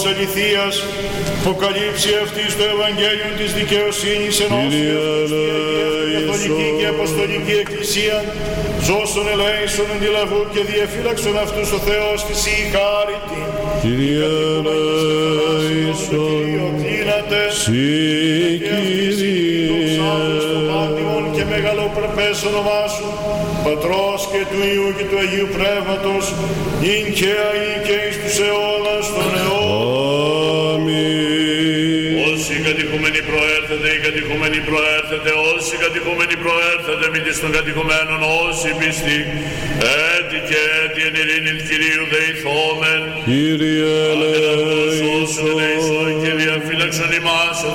αληθείας, αποκαλύψει αυτή στο Ευαγγέλιο της δικαιοσύνης ενώσεως καθολική και αποστολική εκκλησία, ζώσον ελέησον εν τη λαβού και διεφύλαξον αυτούς ο Θεός της η χάρητη. Κύριε ελέησον, Συ Κύριε, και μεγαλοπρεπές όνομά Σου, Πατρός και του Υιού και του Αγίου Πνεύματος, νυν και αεί και εις τους αιώνας των αιώνων. Αμήν. Όσοι κατηχούμενοι προέρθετε, οι κατηχούμενοι προέρθετε, όσοι κατηχούμενοι προέρθετε, μη της των κατηχουμένων, όσοι πιστοί, έτη και έτη εν ειρήνη Κυρίου δεηθόμεν. Κύριε ελέησον, Και διαφύλαξον ημάς,